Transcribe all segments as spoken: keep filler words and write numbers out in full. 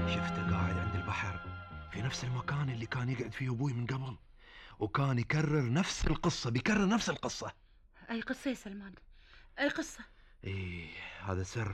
شفته قاعد عند البحر في نفس المكان اللي كان يقعد فيه أبوي من قبل، وكان يكرر نفس القصة، بيكرر نفس القصة. أي قصة يا سلمان؟ أي قصة؟ إيه، هذا سر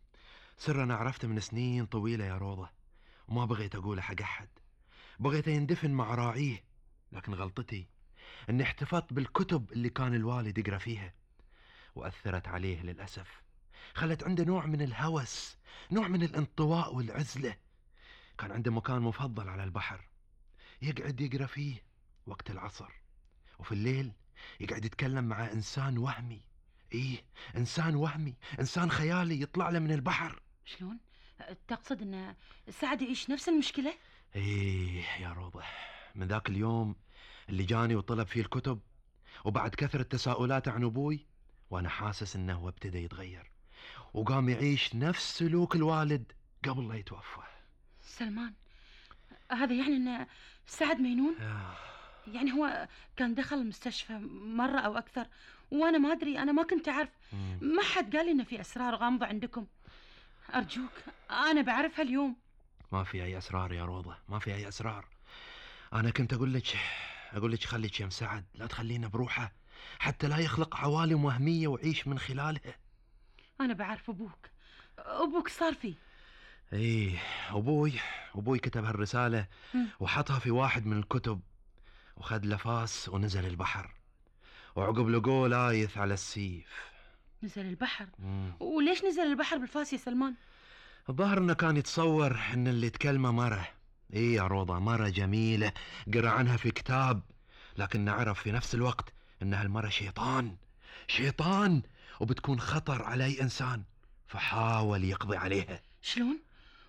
سر أنا عرفته من سنين طويلة يا روضة، وما بغيت أقوله حق أحد. بغيت يندفن مع راعيه، لكن غلطتي أني احتفظت بالكتب اللي كان الوالد يقرأ فيها، وأثرت عليه للأسف. خلت عنده نوع من الهوس، نوع من الانطواء والعزلة. كان عنده مكان مفضل على البحر يقعد يقرأ فيه وقت العصر، وفي الليل يقعد يتكلم مع إنسان وهمي. إيه، إنسان وهمي، إنسان خيالي يطلع له من البحر. شلون؟ تقصد أن سعد يعيش نفس المشكلة؟ إيه يا روضة، من ذاك اليوم اللي جاني وطلب فيه الكتب، وبعد كثرة تساؤلاته عن أبوي، وأنا حاسس إنه هو ابتدى يتغير وقام يعيش نفس سلوك الوالد قبل لا يتوفى. سلمان، هذا يعني أن سعد مجنون؟ يعني هو كان دخل المستشفى مرة أو أكثر وأنا ما أدري، أنا ما كنت أعرف. ما حد قال لي إن في أسرار غامضة عندكم. أرجوك، أنا بعرفها اليوم. ما في أي أسرار يا روضة، ما في أي أسرار. أنا كنت أقول لك أقول لك خليك يا مسعد، لا تخلينا بروحه حتى لا يخلق عوالم وهمية وعيش من خلالها. أنا بعرف أبوك أبوك صار فيه. إيه، أبوي أبوي كتب هالرسالة وحطها في واحد من الكتب، وخد لفاس ونزل البحر، وعقب لقوه لايث على السيف. نزل البحر؟ مم. وليش نزل البحر بالفاس يا سلمان؟ الظاهر انه كان يتصور ان اللي تكلمه مرة. ايه يا روضة، مرة جميلة قرأ عنها في كتاب، لكن نعرف في نفس الوقت ان هالمرة شيطان شيطان وبتكون خطر على اي انسان، فحاول يقضي عليها. شلون؟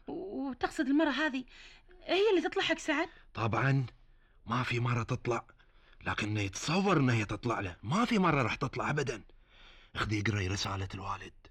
وتقصد المرة هذه هي اللي تطلع حق سعد؟ طبعا ما في مرة تطلع، لكنه يتصور انها هي تطلع له. ما في مرة راح تطلع ابدا. اخذي اقرأي رسالة الوالد.